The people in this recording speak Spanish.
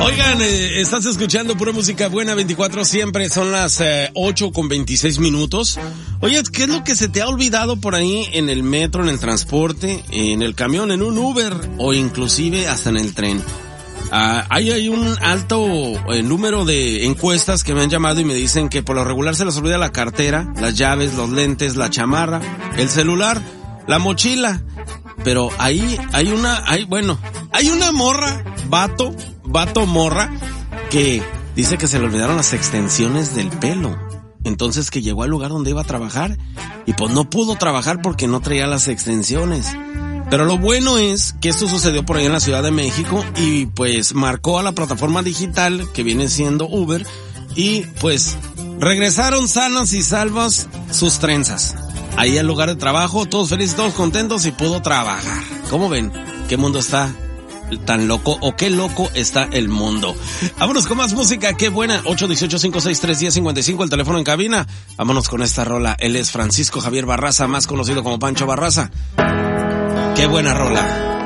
Oigan, estás escuchando pura música buena 24 siempre, son las 8:26. Oye, ¿qué es lo que se te ha olvidado por ahí en el metro, en el transporte, en el camión, en un Uber o inclusive hasta en el tren? Hay un alto número de encuestas que me han llamado y me dicen que por lo regular se les olvida la cartera, las llaves, los lentes, la chamarra, el celular, la mochila. Pero hay una morra, vato morra, que dice que se le olvidaron las extensiones del pelo. Entonces que llegó al lugar donde iba a trabajar y pues no pudo trabajar porque no traía las extensiones. Pero lo bueno es que esto sucedió por ahí en la Ciudad de México y pues marcó a la plataforma digital que viene siendo Uber y pues regresaron sanas y salvas sus trenzas. Ahí al lugar de trabajo, todos felices, todos contentos y pudo trabajar. ¿Cómo ven? ¿Qué mundo está tan loco o qué loco está el mundo? Vámonos con más música, qué buena. 818-563-1055, el teléfono en cabina. Vámonos con esta rola. Él es Francisco Javier Barraza, más conocido como Pancho Barraza. Qué buena rola.